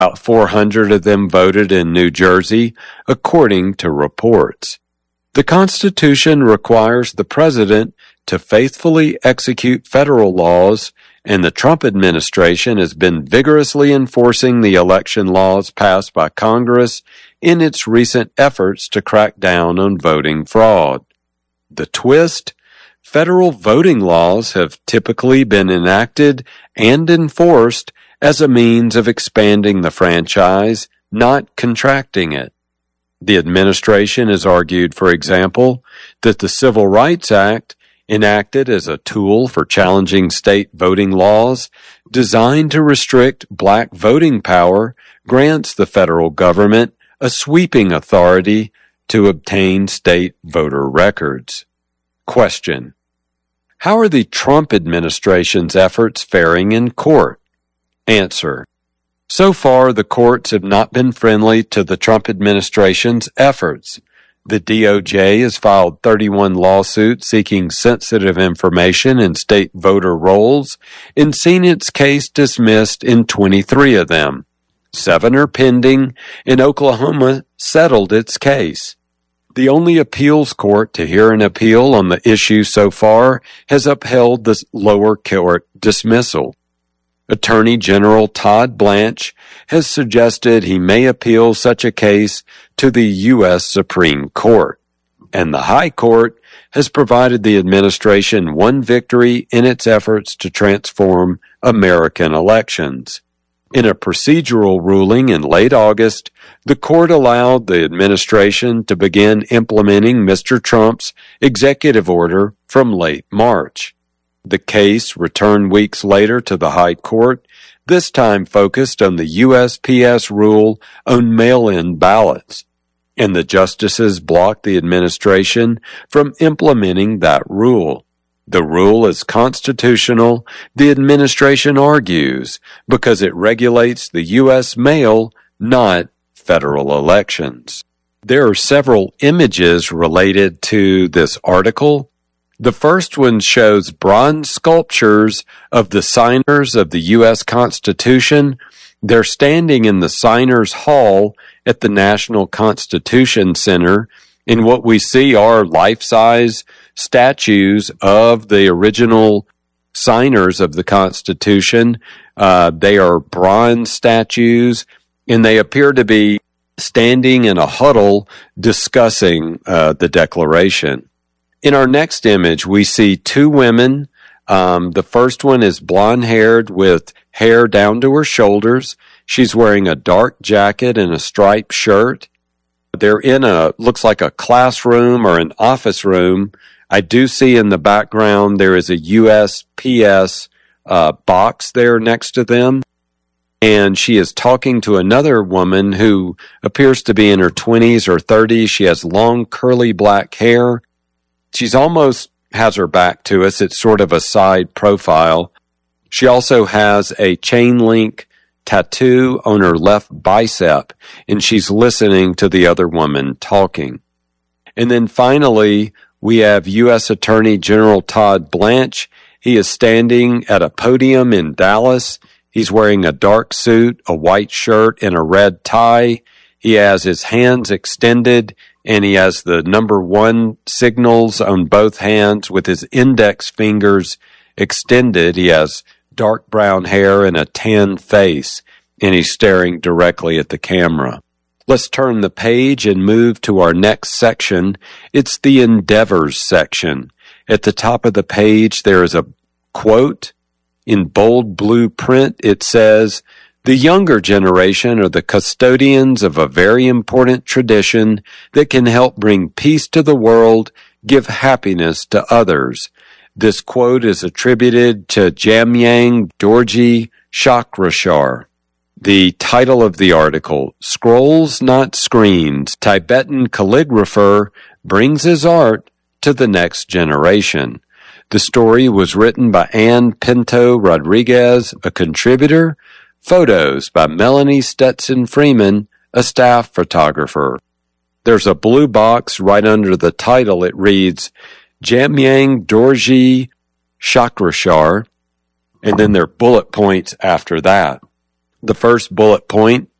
About 400 of them voted in New Jersey, according to reports. The Constitution requires the president to faithfully execute federal laws, and the Trump administration has been vigorously enforcing the election laws passed by Congress in its recent efforts to crack down on voting fraud. The twist? Federal voting laws have typically been enacted and enforced as a means of expanding the franchise, not contracting it. The administration has argued, for example, that the Civil Rights Act, enacted as a tool for challenging state voting laws designed to restrict black voting power, grants the federal government a sweeping authority to obtain state voter records. Question: how are the Trump administration's efforts faring in court? Answer: so far, the courts have not been friendly to the Trump administration's efforts. The DOJ has filed 31 lawsuits seeking sensitive information in state voter rolls and seen its case dismissed in 23 of them. 7 are pending, and Oklahoma settled its case. The only appeals court to hear an appeal on the issue so far has upheld the lower court dismissal. Attorney General Todd Blanche has suggested he may appeal such a case to the U.S. Supreme Court, and the High Court has provided the administration one victory in its efforts to transform American elections. In a procedural ruling in late August, the court allowed the administration to begin implementing Mr. Trump's executive order from late March. The case returned weeks later to the High Court, this time focused on the USPS rule on mail-in ballots, and the justices blocked the administration from implementing that rule. The rule is constitutional, the administration argues, because it regulates the U.S. mail, not federal elections. There are several images related to this article. The first one shows bronze sculptures of the signers of the U.S. Constitution. They're standing in the Signers Hall at the National Constitution Center, and what we see are life-size statues of the original signers of the Constitution. They are bronze statues, and they appear to be standing in a huddle discussing the Declaration. In our next image, we see 2 women. The first one is blonde-haired with hair down to her shoulders. She's wearing a dark jacket and a striped shirt. They're in looks like a classroom or an office room. I do see in the background there is a USPS box there next to them. And she is talking to another woman who appears to be in her 20s or 30s. She has long curly black hair. She's almost has her back to us. It's sort of a side profile. She also has a chain link tattoo on her left bicep, and she's listening to the other woman talking. And then finally, we have U.S. Attorney General Todd Blanche. He is standing at a podium in Dallas. He's wearing a dark suit, a white shirt, and a red tie. He has his hands extended, and he has the number 1 signals on both hands with his index fingers extended. He has dark brown hair and a tan face, and he's staring directly at the camera. Let's turn the page and move to our next section. It's the Endeavors section. At the top of the page, there is a quote. In bold blue print, it says, "The younger generation are the custodians of a very important tradition that can help bring peace to the world, give happiness to others." This quote is attributed to Jamyang Dorji Chakrashar. The title of the article, Scrolls Not Screens, Tibetan Calligrapher Brings His Art to the Next Generation. The story was written by Ann Pinto Rodriguez, a contributor. Photos by Melanie Stetson Freeman, a staff photographer. There's a blue box right under the title. It reads, Jamyang Dorji Chakrashar, and then there are bullet points after that. The first bullet point